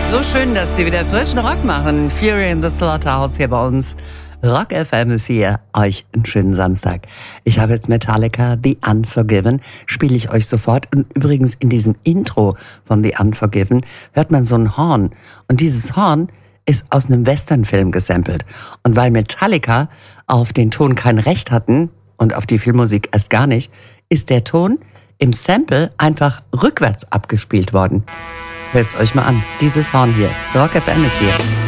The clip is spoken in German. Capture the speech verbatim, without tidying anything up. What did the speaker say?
So schön, dass Sie wieder frischen Rock machen. Fury in the Slaughterhouse hier bei uns. Rock F M ist hier. Euch einen schönen Samstag. Ich habe jetzt Metallica, The Unforgiven, spiele ich euch sofort. Und übrigens in diesem Intro von The Unforgiven hört man so ein Horn. Und dieses Horn ist aus einem Westernfilm gesampelt. Und weil Metallica auf den Ton kein Recht hatten und auf die Filmmusik erst gar nicht, ist der Ton im Sample einfach rückwärts abgespielt worden. Hört's euch mal an. Dieses Horn hier. Rock F M ist hier.